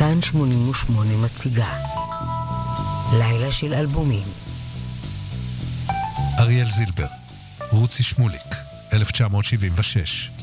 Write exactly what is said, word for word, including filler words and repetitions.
כאן שמונים ושמונה מציגה לילה של אלבומים. אריאל זילבר, רוצי שמוליק, אלף תשע מאות שבעים ושש.